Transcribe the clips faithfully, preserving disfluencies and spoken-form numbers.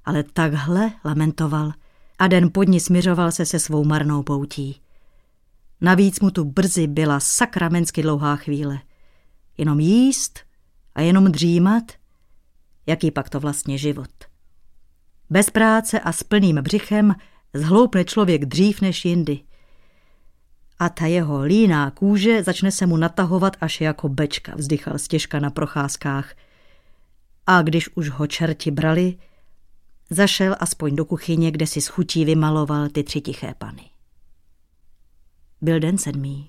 ale takhle lamentoval a den pod ní směřoval se se svou marnou poutí. Navíc mu tu brzy byla sakramensky dlouhá chvíle. Jenom jíst a jenom dřímat, jaký pak to vlastně život. Bez práce a s plným břichem zhloupne člověk dřív než jindy. A ta jeho líná kůže začne se mu natahovat až jako bečka, vzdychal stěžka na procházkách. A když už ho čerti brali, zašel aspoň do kuchyně, kde si s chutí vymaloval ty tři tiché pany. Byl den sedmý.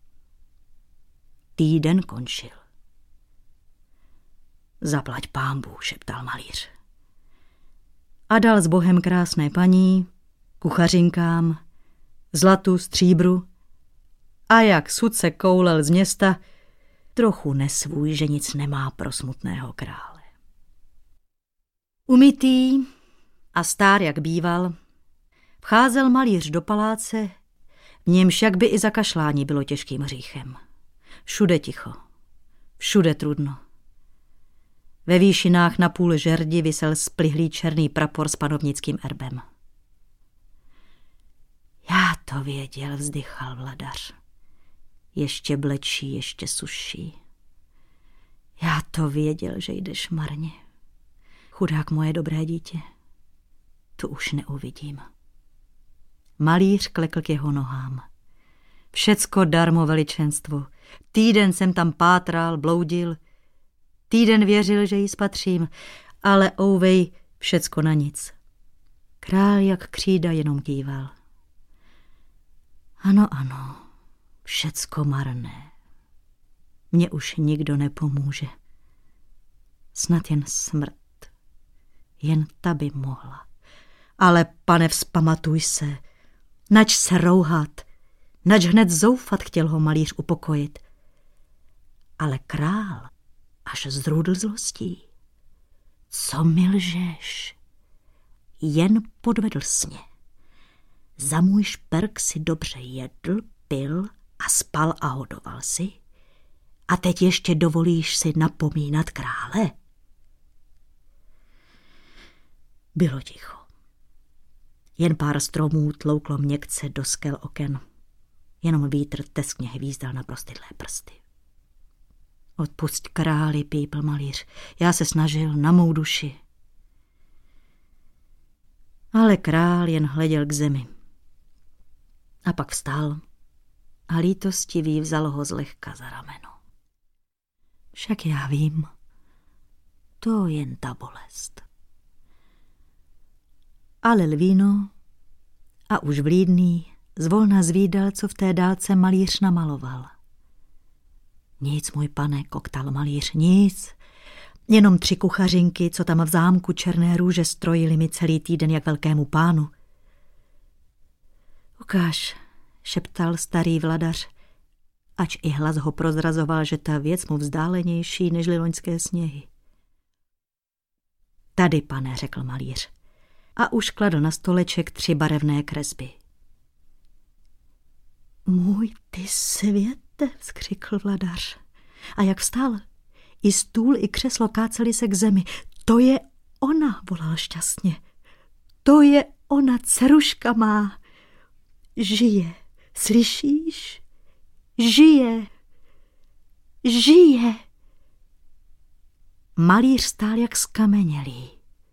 Týden končil. Zaplať pánbůh, šeptal malíř. A dal s Bohem krásné paní, kuchařinkám, zlatu, stříbru a jak sud se koulel z města, trochu nesvůj, že nic nemá pro smutného krále. Umytý a stár, jak býval, vcházel malíř do paláce, v němž jak by i zakašlání bylo těžkým hříchem. Všude ticho, všude trudno. Ve výšinách na půl žerdi visel splihlý černý prapor s panovnickým erbem. Já to věděl, vzdychal vladař. Ještě blečí, ještě suší. Já to věděl, že jdeš marně. Chudák moje dobré dítě. Tu už neuvidím. Malíř klekl k jeho nohám. Všecko darmo veličenstvo. Týden jsem tam pátral, bloudil. Týden věřil, že jí spatřím, ale ouvej, všecko na nic. Král jak křída jenom kýval. Ano, ano, všecko marné. Mně už nikdo nepomůže. Snad jen smrt. Jen ta by mohla. Ale pane, vzpamatuj se. Nač se rouhat. Nač hned zoufat, chtěl ho malíř upokojit. Ale král až zrůdl zlostí. Co mi lžeš? Jen podvedl sně. Za můj šperk si dobře jedl, pil a spal a hodoval si. A teď ještě dovolíš si napomínat krále? Bylo ticho. Jen pár stromů tlouklo měkce do skel oken. Jenom vítr teskně hvízdal na prostydlé prsty. Odpusť králi, pípl malíř. Já se snažil na mou duši. Ale král jen hleděl k zemi. A pak vstal a lítostivý vzal ho zlehka za rameno. Však já vím, to jen ta bolest. Ale lvíno a už vlídný zvolna zvídal, co v té dálce malíř namaloval. Nic, můj pane, koktal malíř, nic. Jenom tři kuchařinky, co tam v zámku Černé růže strojili mi celý týden jak velkému pánu. Ukáž, šeptal starý vladař, ač i hlas ho prozrazoval, že ta věc mu vzdálenější nežli loňské sněhy. Tady, pane, řekl malíř a už kladl na stoleček tři barevné kresby. Můj ty světe, vzkřikl vladař. A jak vstal, i stůl, i křeslo káceli se k zemi. To je ona, volal šťastně. To je ona, dceruška má. Žije, slyšíš? Žije, žije. Malíř stál jak skamenělý.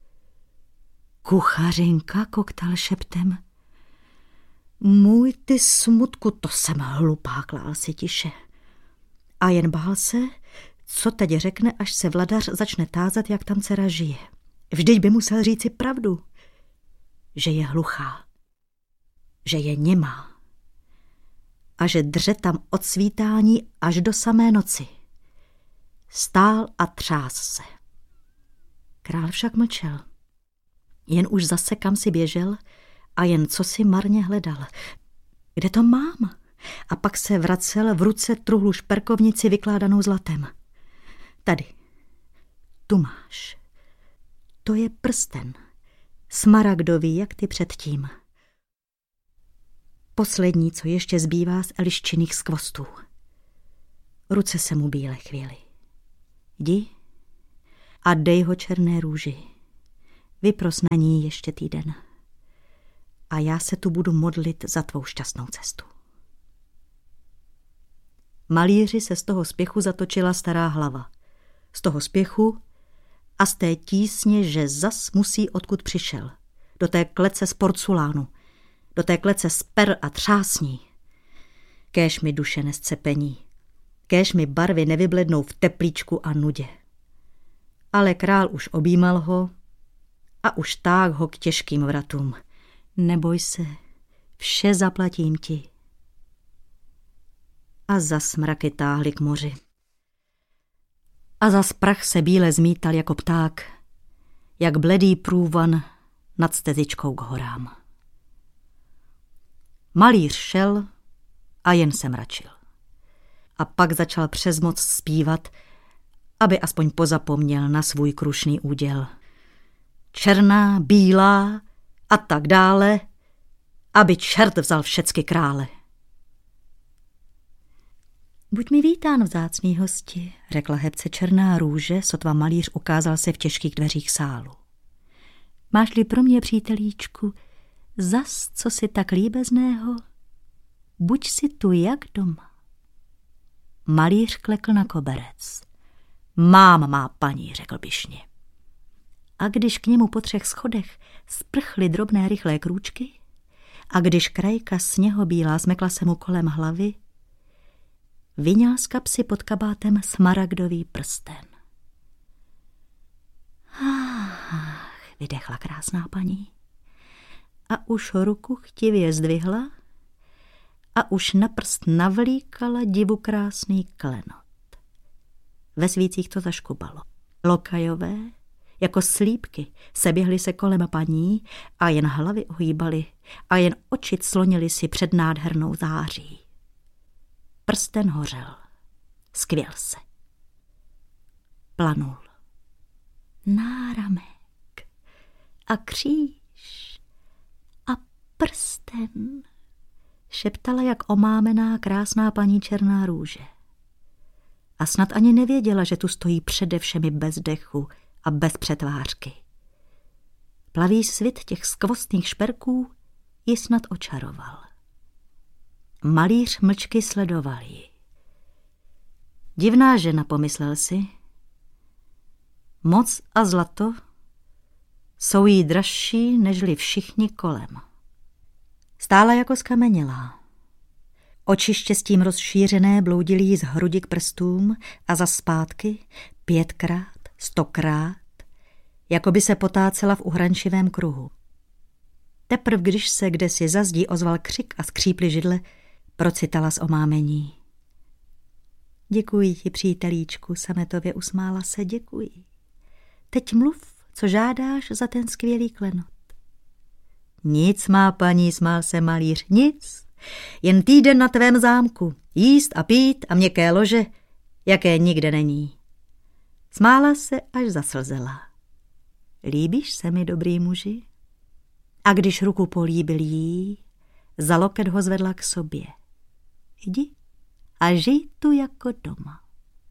Kuchařinka, koktal šeptem. Můj ty smutku, to jsem hlupá, klál si tiše. A jen bál se, co teď řekne, až se vladař začne tázat, jak tam dcera žije. Vždyť by musel říci pravdu, že je hluchá, že je němá a že dře tam od svítání až do samé noci. Stál a třás se. Král však mlčel. Jen už zase kam si běžel a jen co si marně hledal. Kde to mám? A pak se vracel v ruce truhlu šperkovnici vykládanou zlatem. Tady. Tu máš. To je prsten. Smaragdový, jak ty předtím. Poslední, co ještě zbývá z eliščinných skvostů. Ruce se mu bíle chvěly. Jdi a dej ho Černé růži. Vypros na ní ještě týden. A já se tu budu modlit za tvou šťastnou cestu. Malíři se z toho spěchu zatočila stará hlava. Z toho spěchu a z té tísně, že zas musí odkud přišel. Do té klece z porculánu. Do té klece z per a třásní. Kéž mi duše nescepení. Kéž mi barvy nevyblednou v teplíčku a nudě. Ale král už objímal ho a už táh ho k těžkým vratům. Neboj se, vše zaplatím ti. A zas mraky táhly k moři. A zas prach se bíle zmítal jako pták, jak bledý průvan nad stezičkou k horám. Malíř šel a jen se mračil. A pak začal přes moc zpívat, aby aspoň pozapomněl na svůj krušný úděl. Černá, bílá a tak dále, aby čert vzal všecky krále. Buď mi vítán, vzácný hosti, řekla hebce Černá růže, sotva malíř ukázal se v těžkých dveřích sálu. Máš-li pro mě, přítelíčku, zas co si tak líbezného? Buď si tu jak doma. Malíř klekl na koberec. Mám, má paní, řekl pyšně. A když k němu po třech schodech sprchly drobné rychlé krůčky a když krajka sněhobílá smekla se mu kolem hlavy, vyňal z kapsy pod kabátem smaragdový prsten. Ach, vydechla krásná paní. A už ruku chtivě zdvihla a už na prst navlíkala divu krásný klenot. Ve svících to zaškubalo. Lokajové, jako slípky, seběhly se kolem paní a jen hlavy ohýbaly a jen oči clonily si před nádhernou září. Prsten hořel. Skvěl se. Planul. Náramek a kříž a prsten, šeptala jak omámená krásná paní Černá růže. A snad ani nevěděla, že tu stojí přede všemi bez dechu a bez přetvářky. Plavý svit těch skvostných šperků ji snad očaroval. Malíř mlčky sledoval ji. Divná žena, pomyslel si. Moc a zlato jsou jí dražší nežli všichni kolem. Stála jako skamenělá. Oči štěstím rozšířené bloudily jí z hrudi k prstům a za zpátky pětkrát, stokrát, jako by se potácela v uhrančivém kruhu. Teprv, když se kdesi za zdí ozval křik a skříply židle, procitala z omámení. Děkuji ti, přítelíčku, sametově usmála se, děkuji. Teď mluv, co žádáš za ten skvělý klenot. Nic, má paní, smál se malíř, nic. Jen týden na tvém zámku, jíst a pít a měkké lože, jaké nikde není. Smála se, až zaslzela. Líbíš se mi, dobrý muži? A když ruku políbil jí, za loket ho zvedla k sobě. Jdi a žij tu jako doma.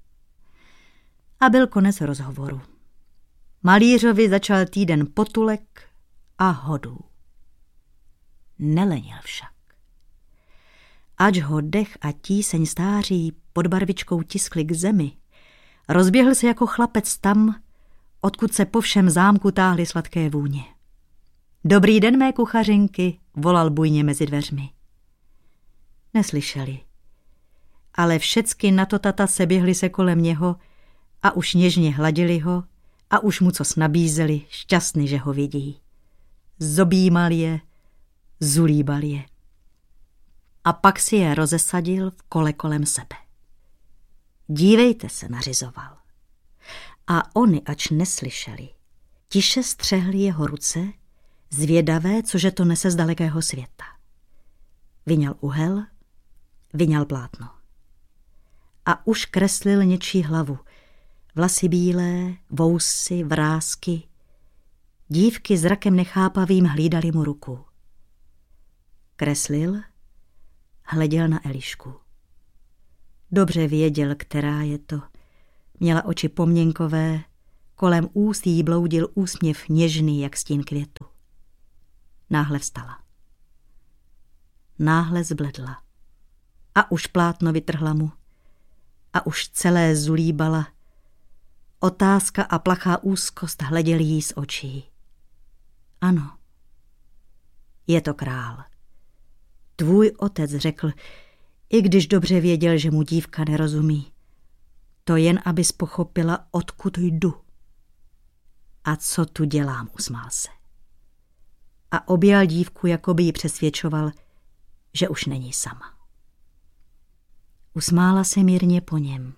A byl konec rozhovoru. Malířovi začal týden potulek a hodů. Nelenil však. Ač ho dech a tíseň stáří pod barvičkou tiskly k zemi, rozběhl se jako chlapec tam, odkud se po všem zámku táhly sladké vůně. Dobrý den, mé kuchařinky, volal bujně mezi dveřmi. Neslyšeli, ale všecky na to tata seběhly se kolem něho a už něžně hladili ho a už mu co nabízeli, šťastný, že ho vidí. Zobímal je, zulíbal je. A pak si je rozesadil v kole kolem sebe. Dívejte se, nařizoval. A oni, ač neslyšeli, tiše střehli jeho ruce, zvědavé, cože to nese z dalekého světa. Vyňal uhel, vyňal plátno. A už kreslil něčí hlavu, vlasy bílé, vousy, vrásky. Dívky zrakem nechápavým hlídali mu ruku. Kreslil, hleděl na Elišku. Dobře věděl, která je to. Měla oči poměnkové, Kolem úst jí bloudil úsměv něžný, jak stín květu. Náhle vstala. Náhle zbledla. A už plátno vytrhla mu. A už celé zulíbala. Otázka a plachá úzkost hleděli jí z očí. Ano, je to král. Tvůj otec řekl, i když dobře věděl, že mu dívka nerozumí. To jen, abys pochopila, odkud jdu. A co tu dělám, usmál se. A objal dívku, jako by ji přesvědčoval, že už není sama. Usmála se mírně po něm.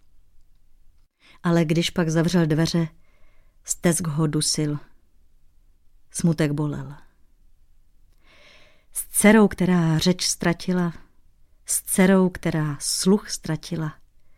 Ale když pak zavřel dveře, stesk ho dusil. Smutek bolel. S dcerou, která řeč ztratila, s dcerou, která sluch ztratila.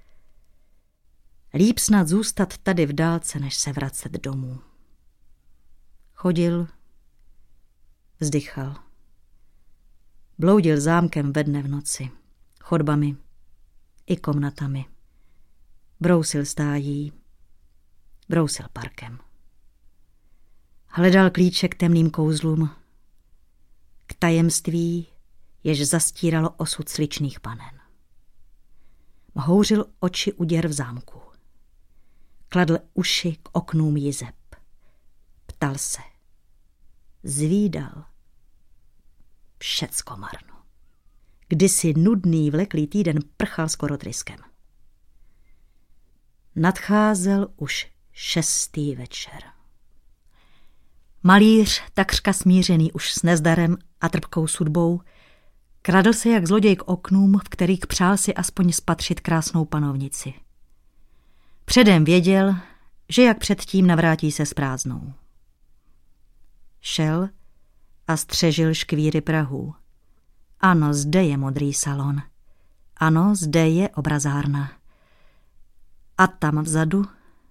Líp snad zůstat tady v dálce, než se vracet domů. Chodil, vzdychal. Bloudil zámkem ve dne v noci, chodbami i komnatami. Brousil stájí, brousil parkem. Hledal klíče k temným kouzlům, k tajemství, jež zastíralo osud sličných panen. Houřil oči u děr v zámku. Kladl uši k oknům jizeb. Ptal se. Zvídal. Všecko marno. Kdysi nudný vleklý týden prchal skoro tryskem. Nadcházel už šestý večer. Malíř, takřka smířený už s nezdarem a trpkou sudbou, kradl se jak zloděj k oknům, v kterých přál si aspoň spatřit krásnou panovnici. Předem věděl, že jak předtím navrátí se s prázdnou. Šel a střežil škvíry prahů. Ano, zde je modrý salon. Ano, zde je obrazárna. A tam vzadu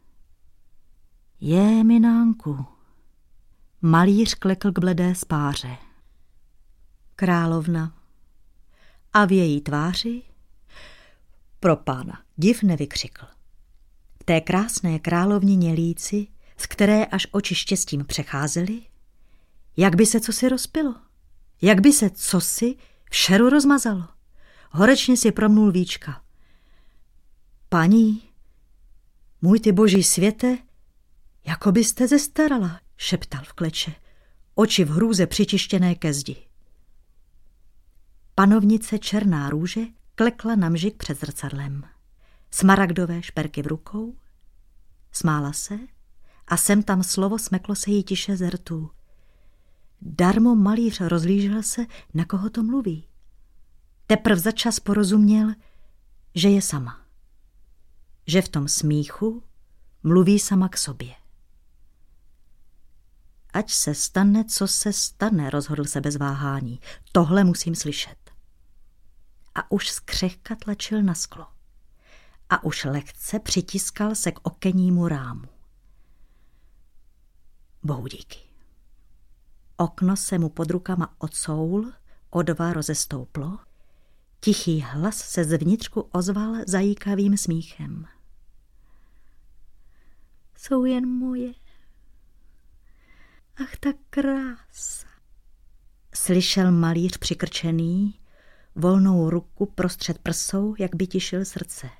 je minánku. Malíř klekl k bledé spáře. Královna. A v její tváři pro pána div nevykřikl. V té krásné královnině líci, z které až oči štěstím přecházely, jak by se cosi rozpilo, jak by se cosi v šeru rozmazalo. Horečně si promnul víčka. Paní, můj ty boží světe, jako byste zestarala, šeptal v kleče, oči v hrůze přičištěné ke zdi. Panovnice černá růže klekla na mžik před zrcadlem. Smaragdové šperky v rukou, smála se a sem tam slovo smeklo se jí tiše z rtů. Darmo malíř rozlížel se, na koho to mluví. Teprv začas porozuměl, že je sama. Že v tom smíchu mluví sama k sobě. Ať se stane, co se stane, rozhodl se bez váhání. Tohle musím slyšet. A už zkřehka tlačil na sklo. A už lehce přitiskal se k okennímu rámu. Bohu díky. Okno se mu pod rukama odsoul, o dva rozestouplo. Tichý hlas se zvnitřku ozval zajíkavým smíchem. Jsou jen moje. Ach, ta krása. Slyšel malíř přikrčený, volnou ruku prostřed prsou, jak by tišil srdce.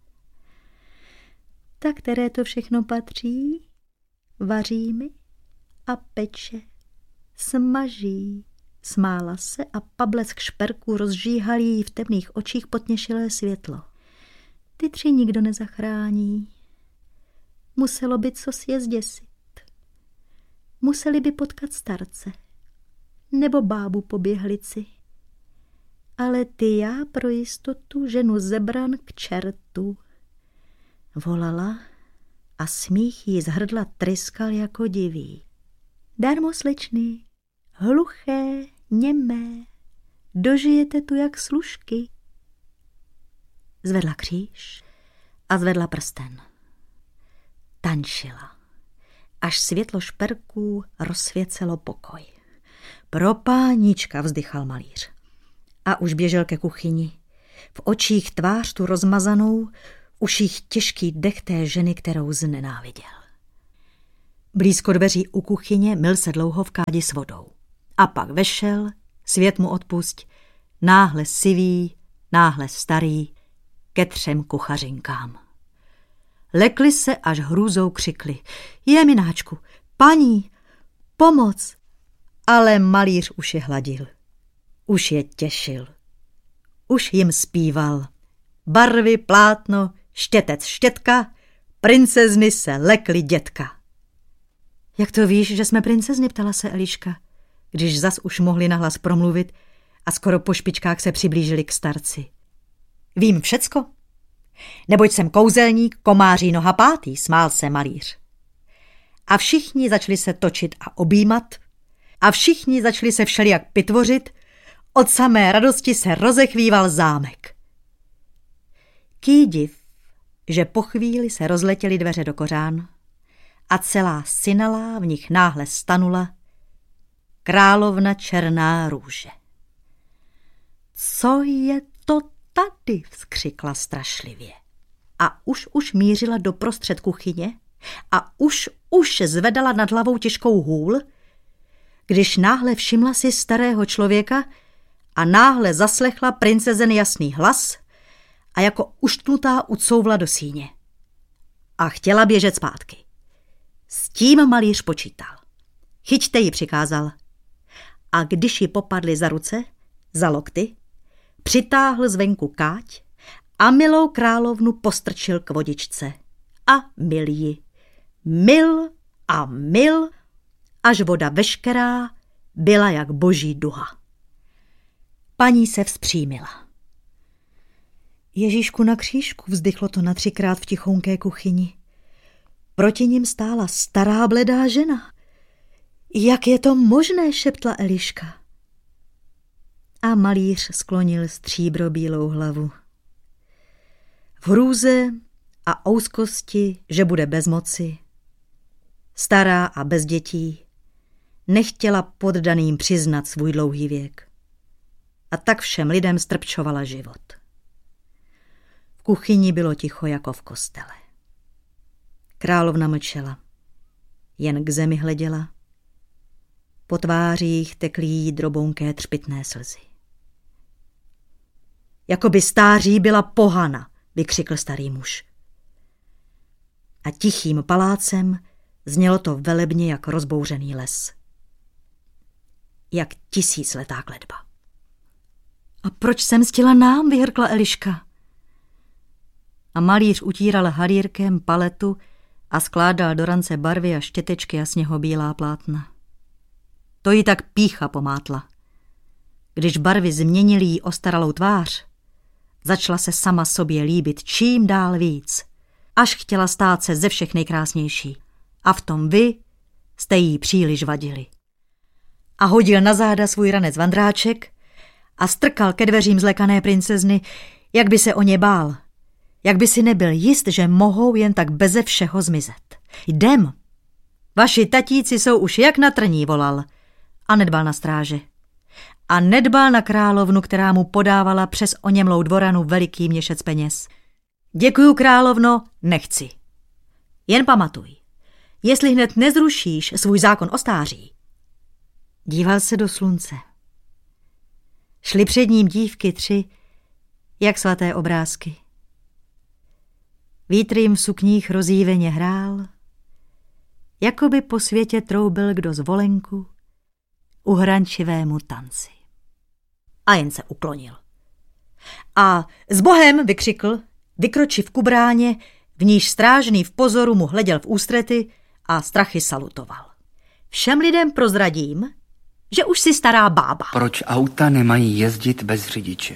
Ta, které to všechno patří, vaří mi a peče, smaží. Smála se a pablesk šperků rozžíhal jí v temných očích potněšilé světlo. Ty tři nikdo nezachrání. Muselo by cosi je zděsit. Museli by potkat starce nebo bábu po běhlici. Ale ty já pro jistotu ženu zebran k čertu. Volala a smích jí z hrdla tryskal jako divý. Darmo, slečny, hluché, němé, dožijete tu jak služky. Zvedla kříž a zvedla prsten. Tančila, až světlo šperků rozsvěcelo pokoj. Pro pánička, vzdychal malíř. A už běžel ke kuchyni. V očích tvář tu rozmazanou, v uších těžký dech té ženy, kterou znenáviděl. Blízko dveří u kuchyně myl se dlouho v kádi s vodou. A pak vešel, svět mu odpusť, náhle sivý, náhle starý, ke třem kuchařinkám. Lekli se, až hrůzou křikli. Je, mináčku, paní, pomoc. Ale malíř už je hladil. Už je těšil. Už jim zpíval. Barvy, plátno, štětec, štětka, princezny se lekly dětka. Jak to víš, že jsme princezny, ptala se Eliška, když zas už mohli nahlas promluvit a skoro po špičkách se přiblížili k starci. Vím všecko. Neboť jsem kouzelník, komáří noha pátý, smál se malíř. A všichni začali se točit a objímat a všichni začali se všelijak pitvořit, od samé radosti se rozechvíval zámek. Ký div, že po chvíli se rozletěly dveře do kořán a celá synalá v nich náhle stanula královna Černá růže. Co je to tady? Vzkřikla strašlivě. A už už mířila do prostřed kuchyně a už už zvedala nad hlavou těžkou hůl, když náhle všimla si starého člověka a náhle zaslechla princezen jasný hlas a jako uštknutá ucouvla do síně. A chtěla běžet zpátky. S tím malíř počítal. Chyťte ji, přikázal. A když ji popadli za ruce, za lokty, přitáhl zvenku káť a milou královnu postrčil k vodičce. A mil ji. Mil a mil, až voda veškerá byla jak boží duha. Paní se vzpřímila. Ježíšku na křížku, vzdychlo to na třikrát v tichounké kuchyni. Proti ním stála stará bledá žena. Jak je to možné, šeptla Eliška. A malíř sklonil stříbrobílou hlavu. V hrůze a ouskosti, že bude bez moci, stará a bez dětí, nechtěla poddaným přiznat svůj dlouhý věk. A tak všem lidem strpčovala život. V kuchyni bylo ticho jako v kostele. Královna mlčela, jen k zemi hleděla. Po tvářích tekly jí drobounké třpitné slzy. Jakoby stáří byla pohana, vykřikl starý muž. A tichým palácem znělo to velebně jak rozbouřený les. Jak tisícletá kletba. A proč jsem stila nám, vyhrkla Eliška. A malíř utíral halírkem paletu a skládal do rance barvy a štětečky a sněhobílá plátna. To jí tak pýcha pomátla. Když barvy změnily jí ostaralou tvář, začala se sama sobě líbit čím dál víc, až chtěla stát se ze všech nejkrásnější. A v tom vy jste jí příliš vadili. A hodil na záda svůj ranec vandráček a strkal ke dveřím zlekané princezny, jak by se o ně bál, jak by si nebyl jist, že mohou jen tak beze všeho zmizet. Jdem! Vaši tatíci jsou už jak na trní, volal a nedbal na stráže. A nedbal na královnu, která mu podávala přes oněmlou dvoranu veliký měšec peněz. Děkuju, královno, nechci. Jen pamatuj, jestli hned nezrušíš svůj zákon o stáří. Díval se do slunce. Šly před ním dívky tři, jak svaté obrázky. Vítr jim v sukních rozjíveně hrál, jako by po světě troubil kdo zvolenku uhrančivému tanci. A jen se uklonil. A s Bohem, vykřikl, vykročiv ku bráně, v níž strážný v pozoru mu hleděl v ústrety a strachy salutoval. Všem lidem prozradím, že už si stará bába. Proč auta nemají jezdit bez řidiče?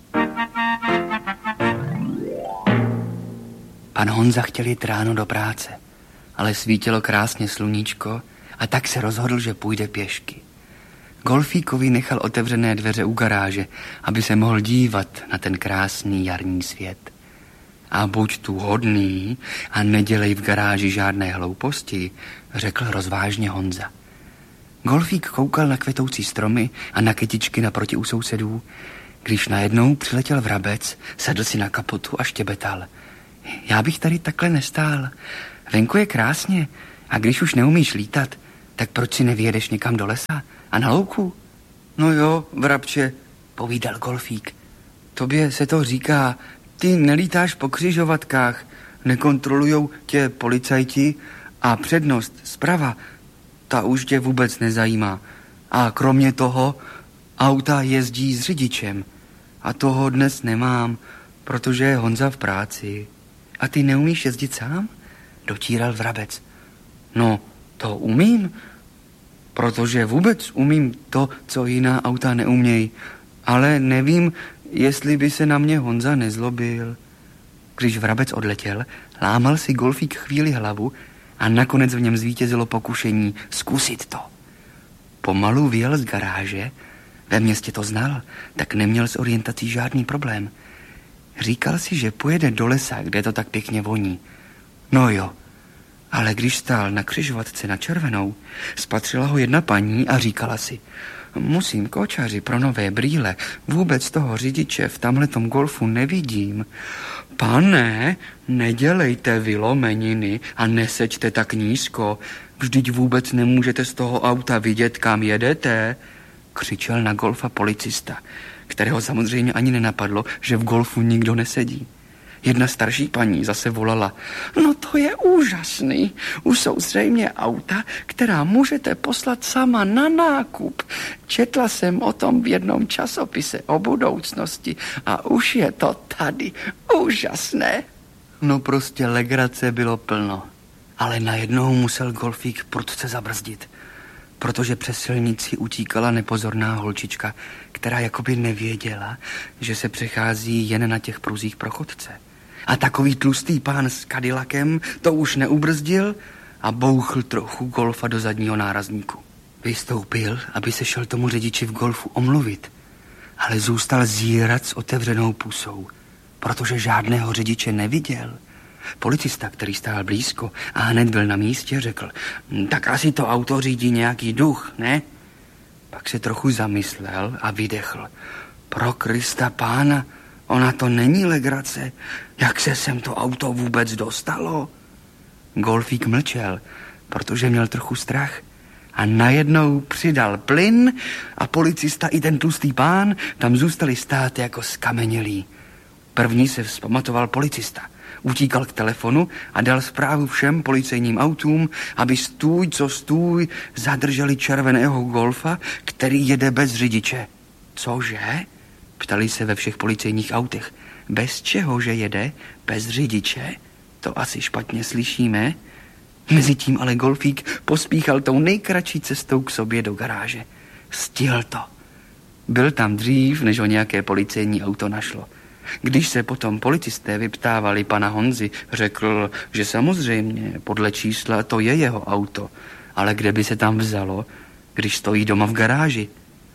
Pan Honza chtěl jít ráno do práce, ale svítilo krásně sluníčko a tak se rozhodl, že půjde pěšky. Golfíkovi nechal otevřené dveře u garáže, aby se mohl dívat na ten krásný jarní svět. A buď tu hodný a nedělej v garáži žádné hlouposti, řekl rozvážně Honza. Golfík koukal na kvetoucí stromy a na kytičky naproti u sousedů, když najednou přiletěl vrabec, sedl si na kapotu a štěbetal. Já bych tady takhle nestál. Venku je krásně A když už neumíš lítat, tak proč si nevyjedeš někam do lesa a na louku? No jo, vrabče, povídal Golfík. Tobě se to říká, ty nelítáš po křižovatkách, nekontrolujou tě policajti a přednost zprava, ta už tě vůbec nezajímá. A kromě toho auta jezdí s řidičem. A toho dnes nemám, protože je Honza v práci. A ty neumíš jezdit sám? Dotíral vrabec. No, to umím, protože vůbec umím to, co jiná auta neumějí. Ale nevím, jestli by se na mě Honza nezlobil. Když vrabec odletěl, lámal si Golfík chvíli hlavu a nakonec v něm zvítězilo pokušení zkusit to. Pomalu vyjel z garáže, ve městě to znal, tak neměl s orientací žádný problém. Říkal si, že pojede do lesa, kde to tak pěkně voní. No jo, ale když stál na křižovatce na červenou, spatřila ho jedna paní a říkala si: musím, kočaři, pro nové brýle, vůbec toho řidiče v tamhletom Golfu nevidím. Pane, nedělejte vylomeniny a neseďte tak nízko, vždyť vůbec nemůžete z toho auta vidět, kam jedete, křičel na Golfa policista, kterého samozřejmě ani nenapadlo, že v Golfu nikdo nesedí. Jedna starší paní zase volala: no to je úžasný, už jsou zřejmě auta, která můžete poslat sama na nákup. Četla jsem o tom v jednom časopise o budoucnosti a už je to tady. Úžasné. No prostě legrace bylo plno. Ale najednou musel Golfík prudce zabrzdit, protože přes silnici utíkala nepozorná holčička, která jakoby nevěděla, že se přechází jen na těch pruzích pro chodce. A takový tlustý pán s Cadillacem to už neubrzdil a bouchl trochu Golfa do zadního nárazníku. Vystoupil, aby se šel tomu řidiči v Golfu omluvit, ale zůstal zírat s otevřenou pusou, protože žádného řidiče neviděl. Policista, který stál blízko a hned byl na místě, řekl: tak asi to auto řídí nějaký duch, ne? Pak se trochu zamyslel a vydechl: pro Krista pána, ona to není legrace. Jak se sem to auto vůbec dostalo? Golfík mlčel, protože měl trochu strach. A najednou přidal plyn a policista i ten tlustý pán tam zůstali stát jako skamenělí. První se vzpamatoval policista. Utíkal k telefonu a dal zprávu všem policejním autům, aby stůj, co stůj, zadrželi červeného Golfa, který jede bez řidiče. Cože? Ptali se ve všech policejních autech. Bez čeho, že jede? Bez řidiče? To asi špatně slyšíme. Mezitím ale Golfík pospíchal tou nejkratší cestou k sobě do garáže. Stihl to. Byl tam dřív, než ho nějaké policejní auto našlo. Když se potom policisté vyptávali pana Honzy, řekl, že samozřejmě podle čísla to je jeho auto, ale kde by se tam vzalo, když stojí doma v garáži?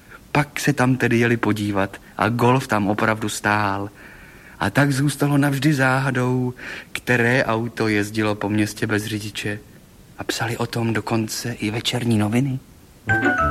Pak se tam tedy jeli podívat a Golf tam opravdu stál. A tak zůstalo navždy záhadou, které auto jezdilo po městě bez řidiče. A psali o tom dokonce i večerní noviny.